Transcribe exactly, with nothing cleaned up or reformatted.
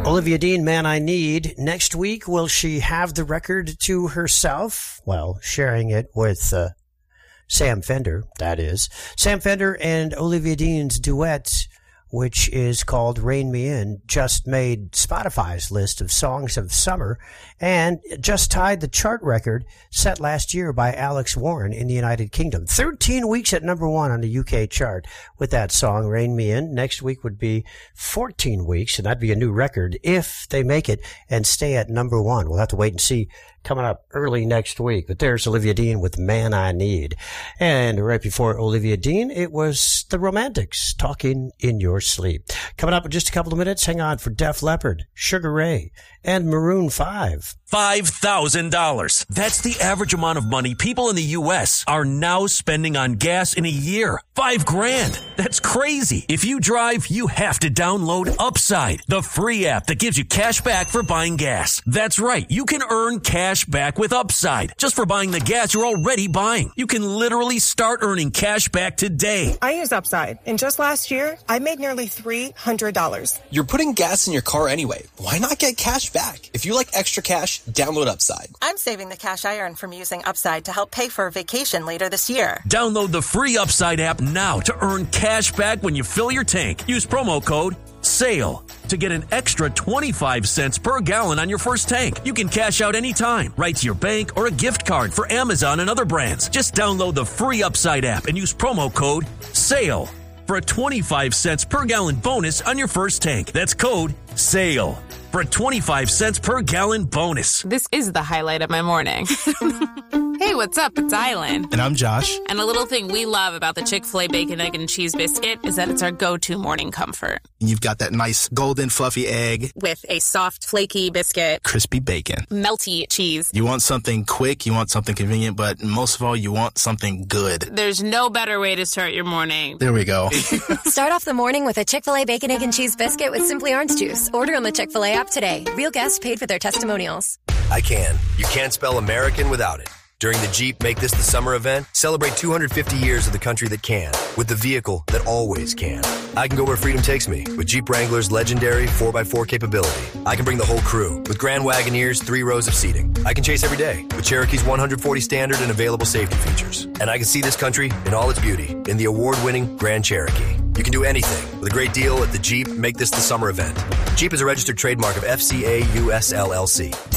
Olivia Dean, Man I Need. Next week, will she have the record to herself? Well, sharing it with uh, Sam Fender, that is. Sam Fender and Olivia Dean's duet, which is called Rain Me In, just made Spotify's list of songs of summer and just tied the chart record set last year by Alex Warren in the United Kingdom. thirteen weeks at number one on the U K chart with that song, Rain Me In. Next week would be fourteen weeks, and that'd be a new record if they make it and stay at number one. We'll have to wait and see coming up early next week. But there's Olivia Dean with Man I Need. And right before Olivia Dean, it was the Romantics, Talking in Your Sleep. Coming up in just a couple of minutes, hang on for Def Leppard, Sugar Ray, and Maroon five. five thousand dollars. That's the average amount of money people in the U S are now spending on gas in a year. Five grand. That's crazy. If you drive, you have to download Upside, the free app that gives you cash back for buying gas. That's right. You can earn cash back with Upside just for buying the gas you're already buying. You can literally start earning cash back today. I use Upside, and just last year, I made nearly three hundred dollars. You're putting gas in your car anyway. Why not get cash back? If you like extra cash, download Upside. I'm saving the cash I earn from using Upside to help pay for a vacation later this year. Download the free Upside app now to earn cash back when you fill your tank. Use promo code SALE to get an extra twenty-five cents per gallon on your first tank. You can cash out anytime, right to your bank or a gift card for Amazon and other brands. Just download the free Upside app and use promo code SALE for a twenty-five cents per gallon bonus on your first tank. That's code SALE for a twenty-five cents per gallon bonus. This is the highlight of my morning. Hey, what's up? It's Island. And I'm Josh. And a little thing we love about the Chick-fil-A Bacon, Egg, and Cheese Biscuit is that it's our go-to morning comfort. You've got that nice golden fluffy egg. With a soft, flaky biscuit. Crispy bacon. Melty cheese. You want something quick, you want something convenient, but most of all, you want something good. There's no better way to start your morning. There we go. Start off the morning with a Chick-fil-A Bacon, Egg, and Cheese Biscuit with Simply Orange Juice. Order on the Chick-fil-A app today. Real guests paid for their testimonials. I can. You can't spell American without it. During the Jeep Make This the Summer event, celebrate two hundred fifty years of the country that can, with the vehicle that always can. I can go where freedom takes me with Jeep Wrangler's legendary four by four capability. I can bring the whole crew with Grand Wagoneer's three rows of seating. I can chase every day with Cherokee's one hundred forty standard and available safety features. And I can see this country in all its beauty in the award-winning Grand Cherokee. You can do anything with a great deal at the Jeep Make This the Summer event. Jeep is a registered trademark of F C A U S L L C.